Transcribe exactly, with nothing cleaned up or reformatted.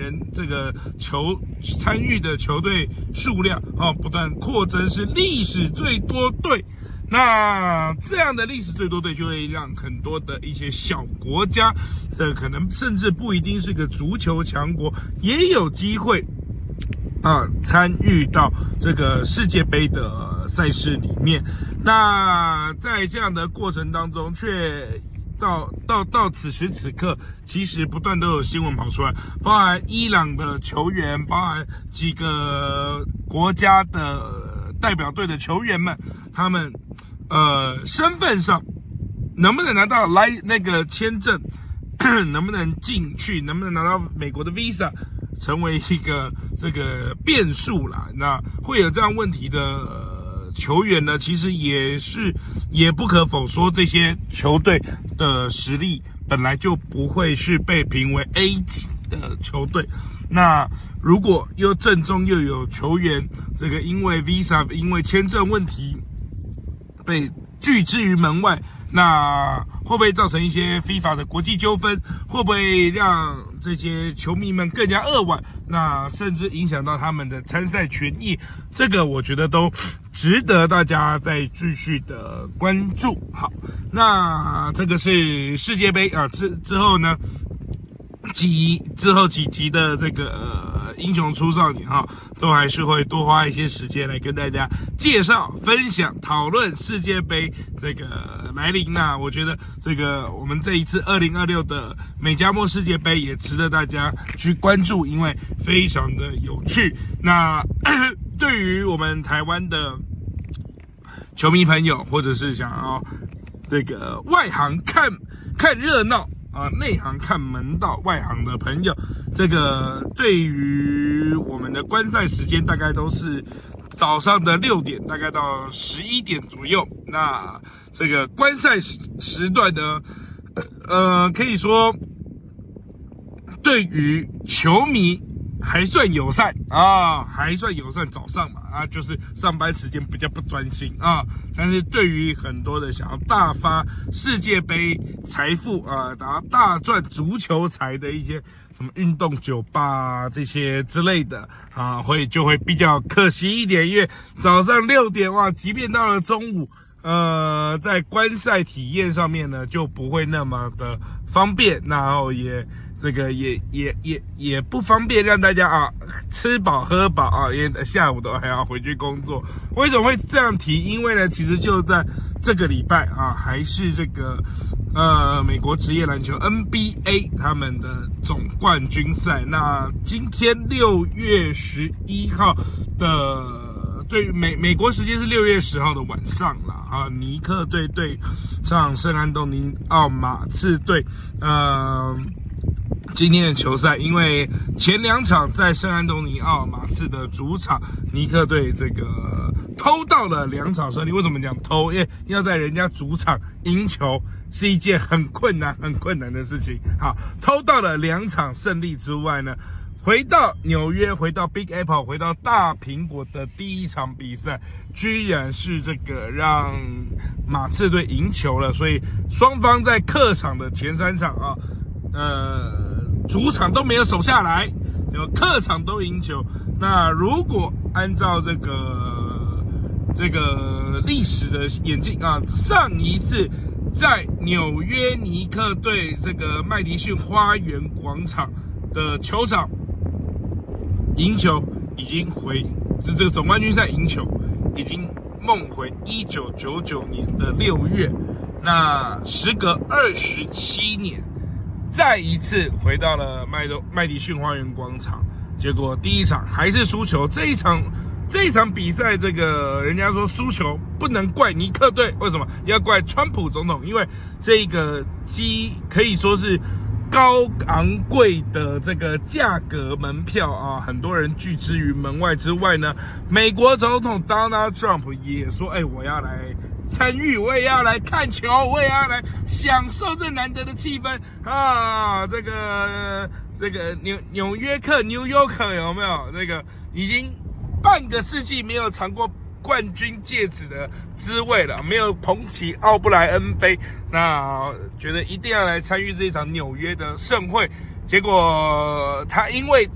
人这个球参与的球队数量啊不断扩增，是历史最多队。那这样的历史最多队就会让很多的一些小国家，这可能甚至不一定是个足球强国，也有机会啊参与到这个世界杯的赛事里面。那在这样的过程当中，却到到到此时此刻，其实不断都有新闻跑出来，包含伊朗的球员，包含几个国家的代表队的球员们，他们呃身份上能不能拿到来那个签证，能不能进去，能不能拿到美国的 visa， 成为一个这个变数啦。那会有这样问题的呃球员呢，其实也是也不可否说，这些球队的实力本来就不会是被评为 A 级的球队。那如果又正中又有球员这个因为 visa 因为签证问题被拒之于门外，那会不会造成一些 FIFA 的国际纠纷？会不会让这些球迷们更加扼腕？那甚至影响到他们的参赛权益？这个我觉得都值得大家再继续的关注。好，那这个是世界杯啊，之之后呢？几之后几集的这个呃英雄出少年哈，都还是会多花一些时间来跟大家介绍、分享、讨论世界杯这个来临。那我觉得这个我们这一次二零二六的美加墨世界杯也值得大家去关注，因为非常的有趣。那对于我们台湾的球迷朋友，或者是想要这个外行看看热闹啊，内行看门道，外行的朋友，这个对于我们的观赛时间大概都是早上的六点，大概到十一点左右。那这个观赛时段呢，呃，可以说对于球迷还算友善啊，还算友善，早上嘛啊，就是上班时间比较不专心啊。但是对于很多的想要大发世界杯财富啊，大大赚足球财的一些什么运动酒吧这些之类的啊，会就会比较可惜一点，因为早上六点哇，即便到了中午，呃，在观赛体验上面呢就不会那么的方便，然后也。这个也也也也不方便让大家啊吃饱喝饱啊，因为下午都还要回去工作。为什么会这样提？因为呢，其实就在这个礼拜啊，还是这个呃美国职业篮球 N B A 他们的总冠军赛。那今天六月十一号的，对美美国时间是六月十号的晚上啦啊，尼克队对上圣安东尼奥马刺队，呃。今天的球赛，因为前两场在圣安东尼奥马刺的主场，尼克队这个偷到了两场胜利。为什么讲偷？因为要在人家主场赢球是一件很困难、很困难的事情。好，偷到了两场胜利之外呢，回到纽约，回到 Big Apple， 回到大苹果的第一场比赛，居然是这个让马刺队赢球了。所以双方在客场的前三场啊。呃，主场都没有守下来，有客场都赢球。那如果按照这个这个历史的演进啊，上一次在纽约尼克队这个麦迪逊花园广场的球场赢球，已经回这这个总冠军赛赢球，已经梦回一九九九年的六月。那时隔二十七年。再一次回到了麦多麦迪逊花园广场，结果第一场还是输球。这一场这一场比赛，这个人家说输球不能怪尼克队，为什么要怪川普总统？因为这个机可以说是高昂贵的这个价格门票啊，很多人拒之于门外之外呢，美国总统 Donald Trump 也说，哎，我要来参与，我也要来看球，我也要来享受这难得的气氛啊！这个这个纽纽约客 New Yorker 有没有？这个已经半个世纪没有尝过冠军戒指的滋味了，没有捧起奥布莱恩杯，那觉得一定要来参与这一场纽约的盛会。结果他因为